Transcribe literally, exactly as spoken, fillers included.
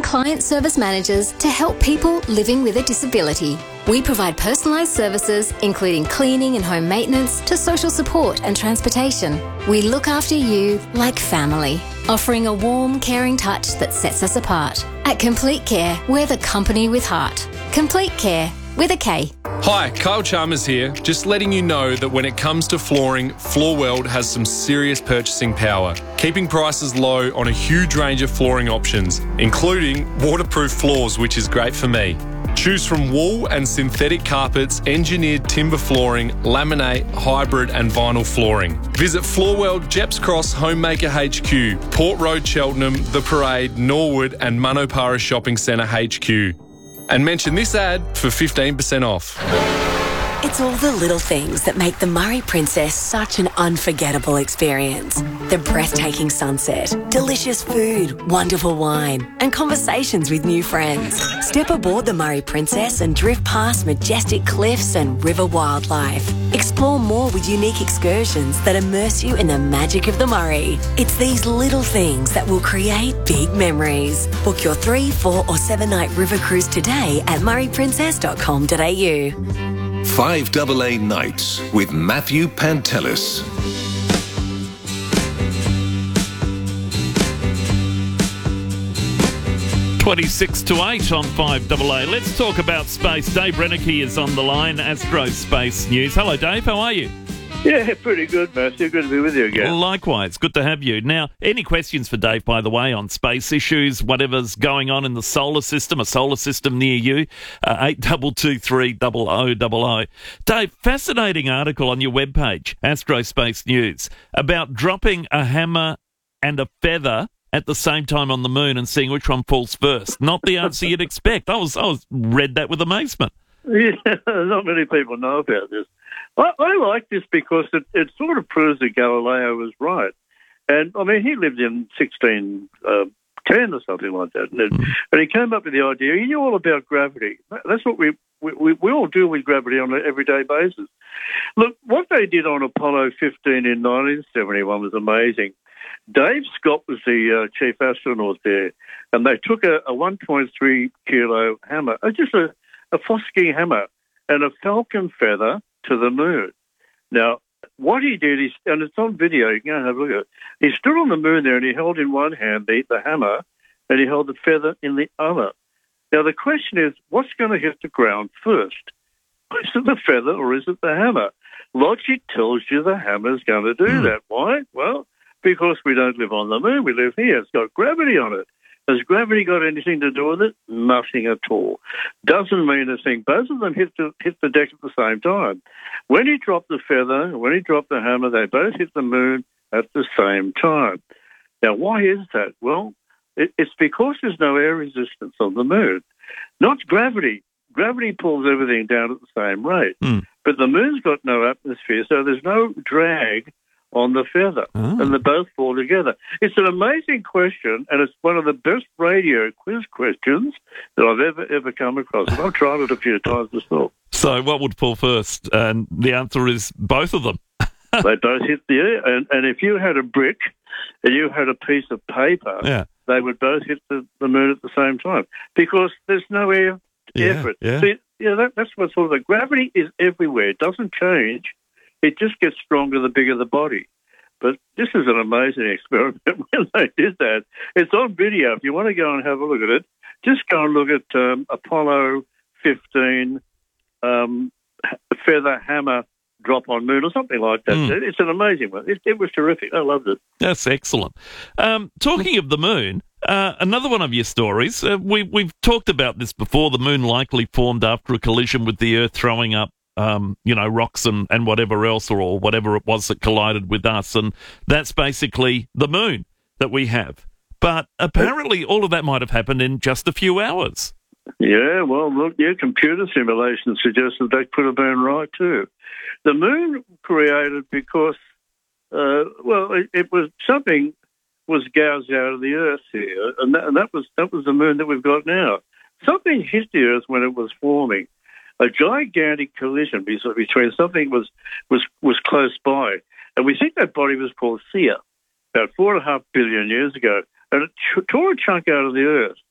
client service managers to help people living with a disability. We provide personalised services, including cleaning and home maintenance, to social support and transportation. We look after you like family, offering a warm, caring touch that sets us apart. At Complete Care, we're the company with heart. Complete Care, with a K. Hi, Kyle Chalmers here. Just letting you know that when it comes to flooring, Floorworld has some serious purchasing power, keeping prices low on a huge range of flooring options, including waterproof floors, which is great for me. Choose from wool and synthetic carpets, engineered timber flooring, laminate, hybrid and vinyl flooring. Visit Floorworld, Jeps Cross, Homemaker H Q, Port Road, Cheltenham, The Parade, Norwood and Manopara Shopping Centre H Q. And mention this ad for fifteen percent off. It's all the little things that make the Murray Princess such an unforgettable experience. The breathtaking sunset, delicious food, wonderful wine, and conversations with new friends. Step aboard the Murray Princess and drift past majestic cliffs and river wildlife. Explore more with unique excursions that immerse you in the magic of the Murray. It's these little things that will create big memories. Book your three, four or seven night river cruise today at murray princess dot com dot a u. five A A Nights with Matthew Pantelis. twenty-six to eight on five A A. Let's talk about space. Dave Reneke is on the line, Astro Space News. Hello, Dave. How are you? Yeah, pretty good, Matthew. Good to be with you again. Likewise. Good to have you. Now, any questions for Dave, by the way, on space issues, whatever's going on in the solar system, a solar system near you, uh, eight two two three, double oh double oh. Dave, fascinating article on your webpage, Astro Space News, about dropping a hammer and a feather at the same time on the moon and seeing which one falls first. Not the answer you'd expect. I was, I was read that with amazement. Yeah, not many people know about this. I, I like this because it, it sort of proves that Galileo was right. And, I mean, he lived in sixteen ten or something like that. And, it, and he came up with the idea. He knew all about gravity. That's what we, we, we all do with gravity on an everyday basis. Look, what they did on Apollo fifteen in nineteen seventy-one was amazing. Dave Scott was the uh, chief astronaut there, and they took a, a one point three kilo hammer, uh, just a, a Foskey hammer, and a falcon feather to the moon. Now, what he did is, and it's on video, you can go and have a look at it, he stood on the moon there and he held in one hand the, the hammer and he held the feather in the other. Now, the question is, what's going to hit the ground first? Is it the feather or is it the hammer? Logic tells you the hammer's going to do mm. that. Why? Well, because we don't live on the moon, we live here. It's got gravity on it. Has gravity got anything to do with it? Nothing at all. Doesn't mean a thing. Both of them hit the hit the deck at the same time. When he dropped the feather, when he dropped the hammer, they both hit the moon at the same time. Now, why is that? Well, it, it's because there's no air resistance on the moon. Not gravity. Gravity pulls everything down at the same rate. Mm. But the moon's got no atmosphere, so there's no drag on the feather, oh. and they both fall together. It's an amazing question, and it's one of the best radio quiz questions that I've ever, ever come across. And I've tried it a few times myself. So what would fall first? And the answer is both of them. They both hit the air, and, and if you had a brick and you had a piece of paper, yeah. they would both hit the, the moon at the same time, because there's no air yeah, effort. Yeah. See, yeah, that, that's what's sort of the gravity is everywhere. It doesn't change. It just gets stronger the bigger the body. But this is an amazing experiment when they did that. It's on video. If you want to go and have a look at it, just go and look at um, Apollo fifteen um, feather hammer drop on moon or something like that. Mm. It's an amazing one. It, it was terrific. I loved it. That's excellent. Um, talking of the moon, uh, another one of your stories, uh, we, we've talked about this before. The moon likely formed after a collision with the Earth, throwing up Um, you know, rocks and, and whatever else, or, or whatever it was that collided with us. And that's basically the moon that we have. But apparently all of that might have happened in just a few hours. Yeah, well, look, yeah, computer simulations suggest that that could have been right too. The moon created because, uh, well, it, it was something was gouged out of the Earth here, and that, and that was that was the moon that we've got now. Something hit the Earth when it was forming. A gigantic collision between something was, was was close by. And we think that body was called Theia, about four and a half billion years ago. And it tore a chunk out of the Earth.